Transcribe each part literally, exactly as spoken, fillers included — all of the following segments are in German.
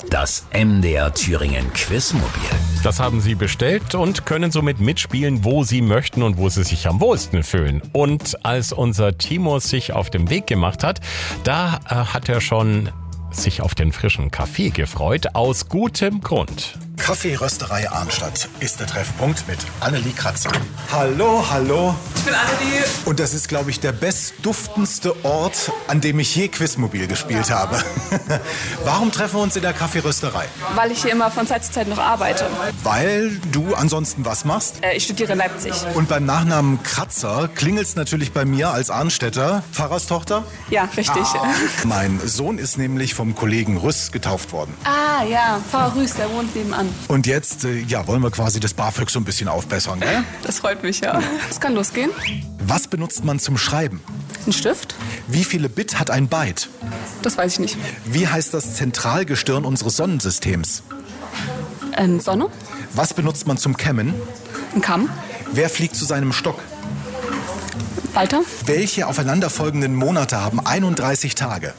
Das M D R Thüringen Quizmobil. Das haben Sie bestellt und können somit mitspielen, wo Sie möchten und wo Sie sich am wohlsten fühlen. Und als unser Timo sich auf den Weg gemacht hat, da äh, hat er schon sich auf den frischen Kaffee gefreut, aus gutem Grund. Kaffeerösterei Arnstadt ist der Treffpunkt mit Annelie Kratzer. Hallo, hallo. Ich bin Annelie. Und das ist, glaube ich, der bestduftendste Ort, an dem ich je Quizmobil gespielt ja. habe. Warum treffen wir uns in der Kaffeerösterei? Weil ich hier immer von Zeit zu Zeit noch arbeite. Weil du ansonsten was machst? Äh, ich studiere in Leipzig. Und beim Nachnamen Kratzer klingelt es natürlich bei mir als Arnstädter. Pfarrerstochter? Ja, richtig. Ah. Mein Sohn ist nämlich vom Kollegen Rüss getauft worden. Ah ja, Pfarrer Rüss, der wohnt nebenan. Und jetzt äh, ja, wollen wir quasi das BAföG so ein bisschen aufbessern, gell? Das freut mich, ja. Es kann losgehen. Was benutzt man zum Schreiben? Ein Stift. Wie viele Bit hat ein Byte? Das weiß ich nicht. Wie heißt das Zentralgestirn unseres Sonnensystems? Ähm, Sonne. Was benutzt man zum Kämmen? Ein Kamm. Wer fliegt zu seinem Stock? Weiter. Welche aufeinanderfolgenden Monate haben einunddreißig Tage?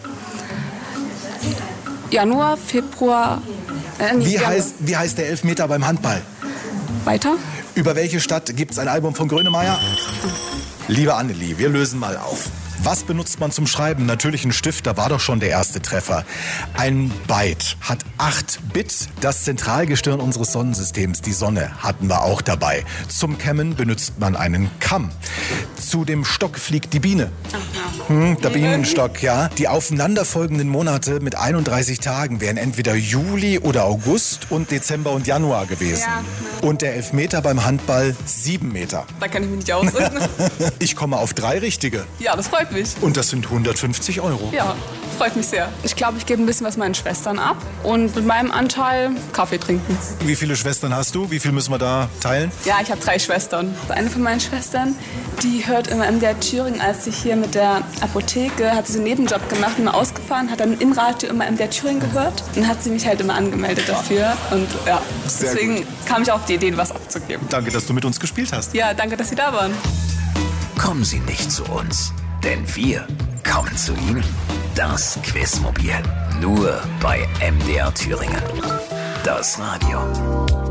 Januar, Februar... Äh, wie, Januar. heißt, wie heißt der Elfmeter beim Handball? Weiter. Über welche Stadt gibt es ein Album von Grönemeyer? Liebe Annelie, wir lösen mal auf. Was benutzt man zum Schreiben? Natürlich ein Stift, da war doch schon der erste Treffer. Ein Byte hat acht Bit. Das Zentralgestirn unseres Sonnensystems, die Sonne, hatten wir auch dabei. Zum Kämmen benutzt man einen Kamm. Zu dem Stock fliegt die Biene. Hm, der Bienenstock, ja. Die aufeinanderfolgenden Monate mit einunddreißig Tagen wären entweder Juli oder August und Dezember und Januar gewesen. Ja. Und der Elfmeter beim Handball sieben Meter. Da kann ich mich nicht ausreden. Ich komme auf drei Richtige. Ja, das freut mich. Und das sind hundertfünfzig Euro. Ja, freut mich sehr. Ich glaube, ich gebe ein bisschen was meinen Schwestern ab und mit meinem Anteil Kaffee trinken. Wie viele Schwestern hast du? Wie viel müssen wir da teilen? Ja, ich habe drei Schwestern. Eine von meinen Schwestern, die hört immer M D R Thüringen, als sie hier mit der Apotheke, hat sie einen Nebenjob gemacht, immer ausgefahren, hat dann im Radio immer M D R Thüringen gehört. Dann hat sie mich halt immer angemeldet dafür und ja, sehr deswegen gut. Kam ich auf die Idee, was abzugeben. Danke, dass du mit uns gespielt hast. Ja, danke, dass Sie da waren. Kommen Sie nicht zu uns, denn wir kommen zu Ihnen. Das Quizmobil, nur bei M D R Thüringen. Das Radio.